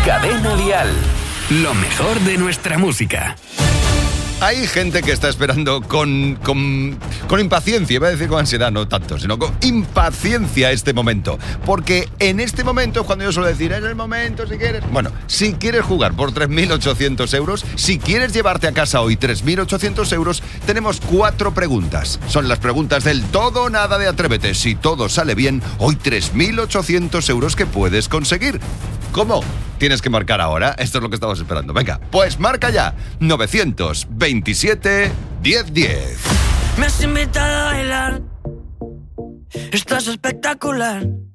Cadena Dial. Lo mejor de nuestra música. Hay gente que está esperando con impaciencia, iba a decir con ansiedad, no tanto, sino con impaciencia este momento. Porque en este momento es cuando yo suelo decir, es el momento si quieres. Bueno, si quieres jugar por 3.800 euros, si quieres llevarte a casa hoy 3.800 euros, tenemos 4 preguntas. Son las preguntas del todo o nada de Atrévete. Si todo sale bien, hoy 3.800 euros que puedes conseguir. ¿Cómo? Tienes que marcar ahora. Esto es lo que estamos esperando. Venga, pues marca ya. 927 1010. Me has invitado a bailar. Estás espectacular.